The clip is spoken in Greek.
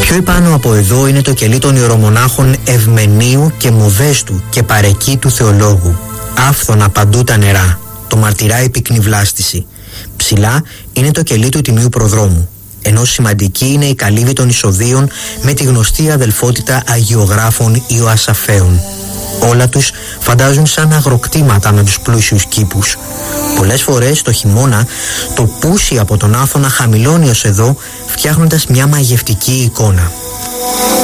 Πιο επάνω από εδώ είναι το κελί των ιερομονάχων Ευμενίου και Μοδέστου και Παρεκείτου Θεολόγου. Άφθονα παντού τα νερά, το μαρτυράει η πυκνή βλάστηση. Ψηλά είναι το κελί του Τιμίου Προδρόμου, ενώ σημαντική είναι η καλύβη των Ισοδείων με τη γνωστή αδελφότητα Αγιογράφων Ιωασαφαίων. Όλα τους φαντάζουν σαν αγροκτήματα με τους πλούσιους κήπους. Πολλές φορές το χειμώνα το πούσι από τον Άθωνα χαμηλώνει ως εδώ, φτιάχνοντας μια μαγευτική εικόνα.